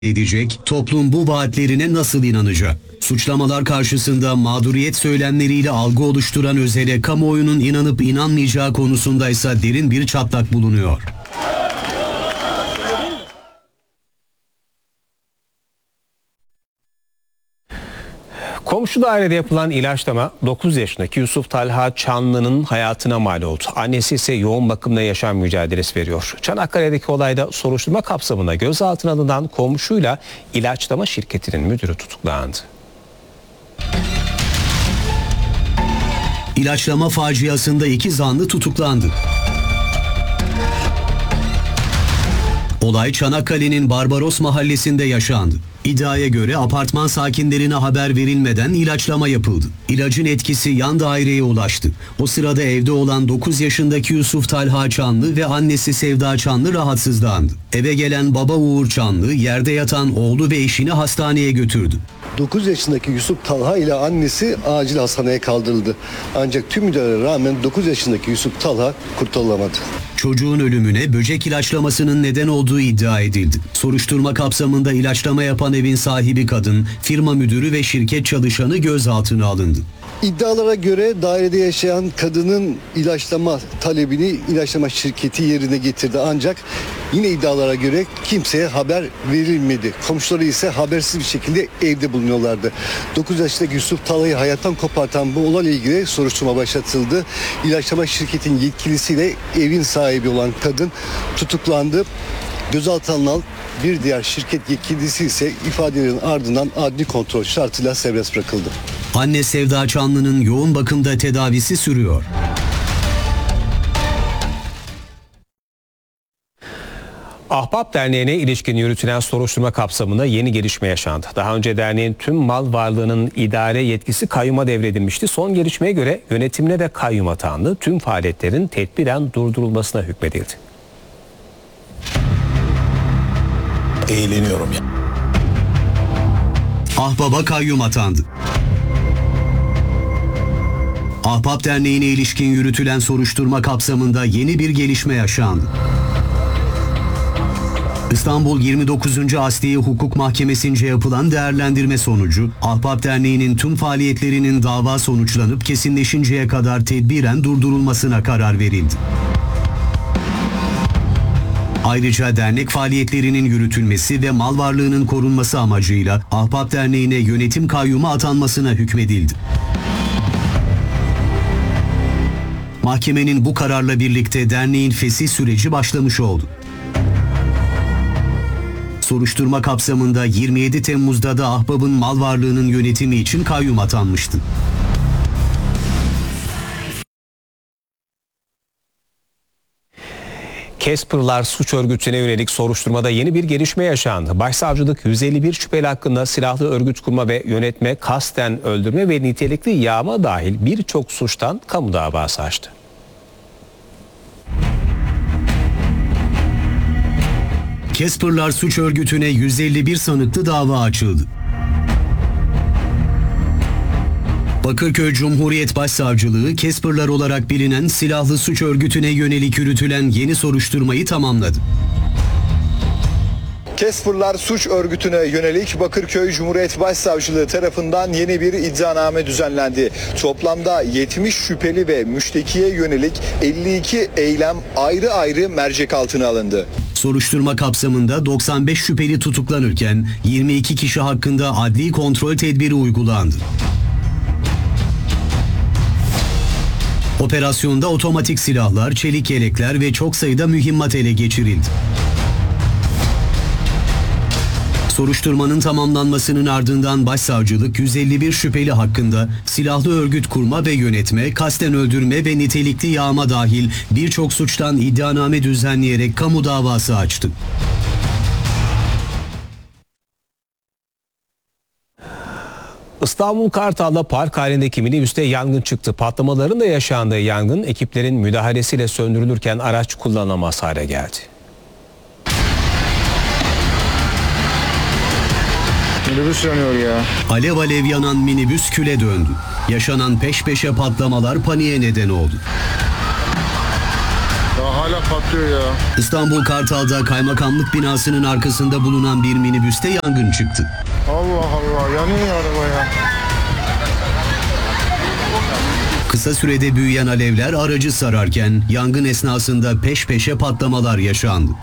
edecek, toplum bu vaatlerine nasıl inanacak? Suçlamalar karşısında mağduriyet söylemleriyle algı oluşturan Özel'e kamuoyunun inanıp inanmayacağı konusundaysa derin bir çatlak bulunuyor. Komşu dairede yapılan ilaçlama 9 yaşındaki Yusuf Talha Çanlı'nın hayatına mal oldu. Annesi ise yoğun bakımda yaşam mücadelesi veriyor. Çanakkale'deki olayda soruşturma kapsamında gözaltına alınan komşuyla ilaçlama şirketinin müdürü tutuklandı. İlaçlama faciasında 2 zanlı tutuklandı. Olay Çanakkale'nin Barbaros mahallesinde yaşandı. İddiaya göre apartman sakinlerine haber verilmeden ilaçlama yapıldı. İlacın etkisi yan daireye ulaştı. O sırada evde olan 9 yaşındaki Yusuf Talha Çanlı ve annesi Sevda Çanlı rahatsızlandı. Eve gelen baba Uğur Çanlı yerde yatan oğlu ve eşini hastaneye götürdü. 9 yaşındaki Yusuf Talha ile annesi acil hastaneye kaldırıldı. Ancak tüm müdahalelere rağmen 9 yaşındaki Yusuf Talha kurtarılamadı. Çocuğun ölümüne böcek ilaçlamasının neden olduğu iddia edildi. Soruşturma kapsamında ilaçlama yapan evin sahibi kadın, firma müdürü ve şirket çalışanı gözaltına alındı. İddialara göre dairede yaşayan kadının ilaçlama talebini ilaçlama şirketi yerine getirdi. Ancak yine iddialara göre kimseye haber verilmedi. Komşuları ise habersiz bir şekilde evde bulunuyorlardı. 9 yaşındaki Yusuf Talha'yı hayattan kopartan bu olayla ilgili soruşturma başlatıldı. İlaçlama şirketin yetkilisiyle evin sahibi olan kadın tutuklandı. Gözaltına alınan bir diğer şirket yetkilisi ise ifadelerin ardından adli kontrol şartıyla serbest bırakıldı. Anne Sevda Çanlı'nın yoğun bakımda tedavisi sürüyor. Ahbap Derneği'ne ilişkin yürütülen soruşturma kapsamında yeni gelişme yaşandı. Daha önce derneğin tüm mal varlığının idare yetkisi kayyuma devredilmişti. Son gelişmeye göre yönetimine ve kayyum atandı. Tüm faaliyetlerin tedbiren durdurulmasına hükmedildi. Eğleniyorum ya. Ahbaba kayyum atandı. Ahbap Derneği'ne ilişkin yürütülen soruşturma kapsamında yeni bir gelişme yaşandı. İstanbul 29. Asliye Hukuk Mahkemesi'nce yapılan değerlendirme sonucu, Ahbap Derneği'nin tüm faaliyetlerinin dava sonuçlanıp kesinleşinceye kadar tedbiren durdurulmasına karar verildi. Ayrıca dernek faaliyetlerinin yürütülmesi ve mal varlığının korunması amacıyla Ahbap Derneği'ne yönetim kayyumu atanmasına hükmedildi. Mahkemenin bu kararla birlikte derneğin fesih süreci başlamış oldu. Soruşturma kapsamında 27 Temmuz'da da Ahbap'ın mal varlığının yönetimi için kayyum atanmıştı. Casper'lar suç örgütüne yönelik soruşturmada yeni bir gelişme yaşandı. Başsavcılık 151 şüpheli hakkında silahlı örgüt kurma ve yönetme, kasten öldürme ve nitelikli yağma dahil birçok suçtan kamu davası açtı. Casper'lar suç örgütüne 151 sanıklı dava açıldı. Bakırköy Cumhuriyet Başsavcılığı, Casper'lar olarak bilinen silahlı suç örgütüne yönelik yürütülen yeni soruşturmayı tamamladı. Casper'lar suç örgütüne yönelik Bakırköy Cumhuriyet Başsavcılığı tarafından yeni bir iddianame düzenlendi. Toplamda 70 şüpheli ve müştekiye yönelik 52 eylem ayrı ayrı mercek altına alındı. Soruşturma kapsamında 95 şüpheli tutuklanırken 22 kişi hakkında adli kontrol tedbiri uygulandı. Operasyonda otomatik silahlar, çelik yelekler ve çok sayıda mühimmat ele geçirildi. Soruşturmanın tamamlanmasının ardından Başsavcılık 151 şüpheli hakkında silahlı örgüt kurma ve yönetme, kasten öldürme ve nitelikli yağma dahil birçok suçtan iddianame düzenleyerek kamu davası açtı. İstanbul Kartal'da park halindeki minibüste yangın çıktı. Patlamaların da yaşandığı yangın ekiplerin müdahalesiyle söndürülürken araç kullanılamaz hale geldi. Minibüs yanıyor ya. Alev alev yanan minibüs küle döndü. Yaşanan peş peşe patlamalar paniğe neden oldu. Daha hala hala patlıyor ya. İstanbul Kartal'da kaymakamlık binasının arkasında bulunan bir minibüste yangın çıktı. Allah Allah, yanıyor araba ya. Kısa sürede büyüyen alevler aracı sararken yangın esnasında peş peşe patlamalar yaşandı.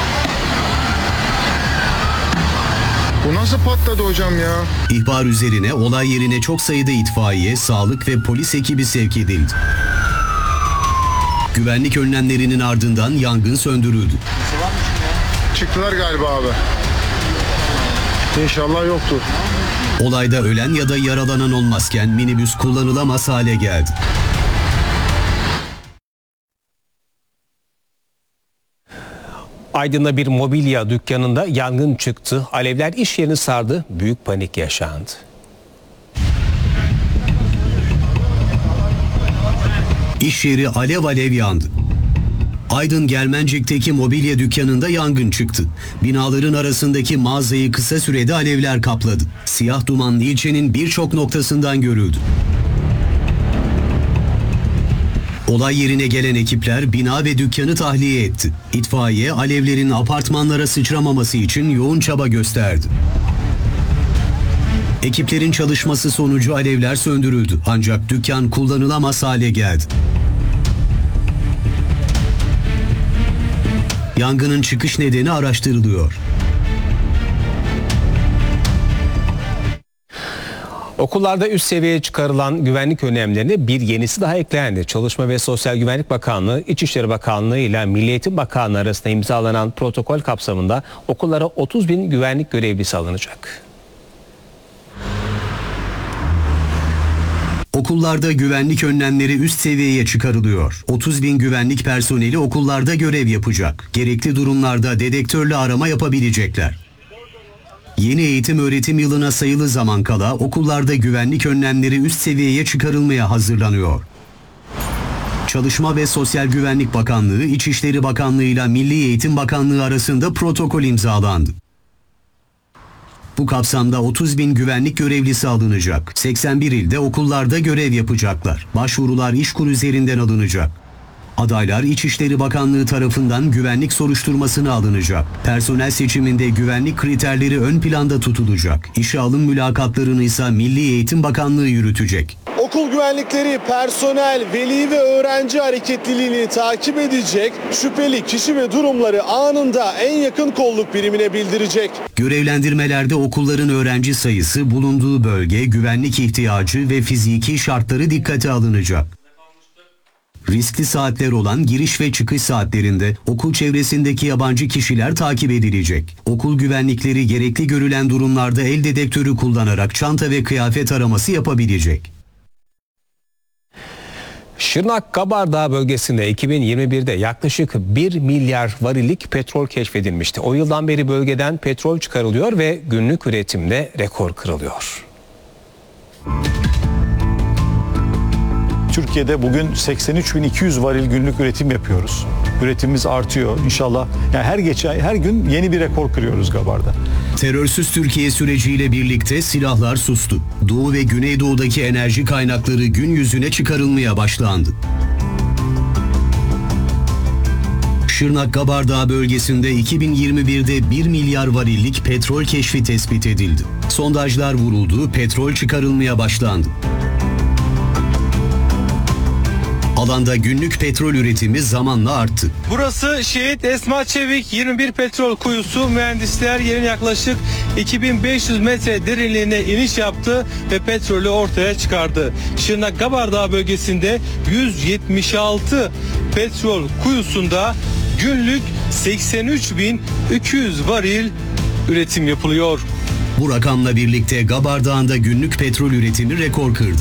Bu nasıl patladı hocam ya? İhbar üzerine olay yerine çok sayıda itfaiye, sağlık ve polis ekibi sevk edildi. Güvenlik önlemlerinin ardından yangın söndürüldü. Çıktılar galiba abi. İnşallah yoktur. Olayda ölen ya da yaralanan olmazken minibüs kullanılamaz hale geldi. Aydın'da bir mobilya dükkanında yangın çıktı. Alevler iş yerini sardı. Büyük panik yaşandı. İş yeri alev alev yandı. Aydın Germencik'teki mobilya dükkanında yangın çıktı. Binaların arasındaki mağazayı kısa sürede alevler kapladı. Siyah duman ilçenin birçok noktasından görüldü. Olay yerine gelen ekipler bina ve dükkanı tahliye etti. İtfaiye alevlerin apartmanlara sıçramaması için yoğun çaba gösterdi. Ekiplerin çalışması sonucu alevler söndürüldü ancak dükkan kullanılamaz hale geldi. Yangının çıkış nedeni araştırılıyor. Okullarda üst seviyeye çıkarılan güvenlik önlemlerine bir yenisi daha eklendi. Çalışma ve Sosyal Güvenlik Bakanlığı, İçişleri Bakanlığı ile Milli Eğitim Bakanlığı arasında imzalanan protokol kapsamında okullara 30.000 güvenlik görevlisi alınacak. Okullarda güvenlik önlemleri üst seviyeye çıkarılıyor. 30.000 güvenlik personeli okullarda görev yapacak. Gerekli durumlarda dedektörle arama yapabilecekler. Yeni eğitim öğretim yılına sayılı zaman kala okullarda güvenlik önlemleri üst seviyeye çıkarılmaya hazırlanıyor. Çalışma ve Sosyal Güvenlik Bakanlığı, İçişleri Bakanlığı ile Milli Eğitim Bakanlığı arasında protokol imzalandı. Bu kapsamda 30.000 güvenlik görevlisi alınacak. 81 ilde okullarda görev yapacaklar. Başvurular İşkur üzerinden alınacak. Adaylar İçişleri Bakanlığı tarafından güvenlik soruşturmasına alınacak. Personel seçiminde güvenlik kriterleri ön planda tutulacak. İşe alım mülakatlarını ise Milli Eğitim Bakanlığı yürütecek. Okul güvenlikleri personel, veli ve öğrenci hareketliliğini takip edecek, şüpheli kişi ve durumları anında en yakın kolluk birimine bildirecek. Görevlendirmelerde okulların öğrenci sayısı, bulunduğu bölge, güvenlik ihtiyacı ve fiziki şartları dikkate alınacak. Riskli saatler olan giriş ve çıkış saatlerinde okul çevresindeki yabancı kişiler takip edilecek. Okul güvenlikleri gerekli görülen durumlarda el dedektörü kullanarak çanta ve kıyafet araması yapabilecek. Şırnak Kabardağ bölgesinde 2021'de yaklaşık 1 milyar varillik petrol keşfedilmişti. O yıldan beri bölgeden petrol çıkarılıyor ve günlük üretimde rekor kırılıyor. Türkiye'de bugün 83.200 varil günlük üretim yapıyoruz. Üretimimiz artıyor inşallah. Yani her gün yeni bir rekor kırıyoruz Gabar'da. Terörsüz Türkiye süreciyle birlikte silahlar sustu. Doğu ve Güneydoğu'daki enerji kaynakları gün yüzüne çıkarılmaya başlandı. Şırnak Kabardağ bölgesinde 2021'de 1 milyar varillik petrol keşfi tespit edildi. Sondajlar vuruldu, petrol çıkarılmaya başlandı. Alanda günlük petrol üretimi zamanla arttı. Burası Şehit Esma Çevik 21 petrol kuyusu. Mühendisler yerin yaklaşık 2500 metre derinliğine iniş yaptı ve petrolü ortaya çıkardı. Şırnak Kabardağ bölgesinde 176 petrol kuyusunda günlük 83.200 varil üretim yapılıyor. Bu rakamla birlikte Kabardağ'da günlük petrol üretimi rekor kırdı.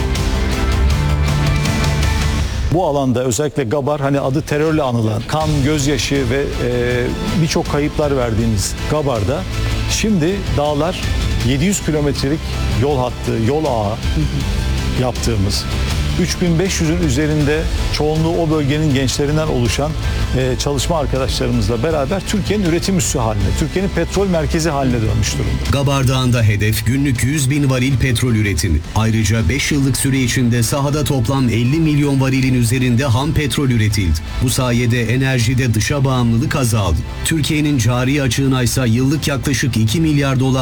Bu alanda özellikle Gabar hani adı terörle anılan, kan, gözyaşı ve birçok kayıplar verdiğimiz Gabar'da şimdi dağlar 700 kilometrelik yol hattı, yol ağı yaptığımız 3500'ün üzerinde çoğunluğu o bölgenin gençlerinden oluşan çalışma arkadaşlarımızla beraber Türkiye'nin üretim üssü haline, Türkiye'nin petrol merkezi haline dönmüş durumda. Gabar Dağı'nda hedef günlük 100 bin varil petrol üretimi. Ayrıca 5 yıllık süre içinde sahada toplam 50 milyon varilin üzerinde ham petrol üretildi. Bu sayede enerjide dışa bağımlılık azaldı. Türkiye'nin cari açığına ise yıllık yaklaşık 2 milyar dolar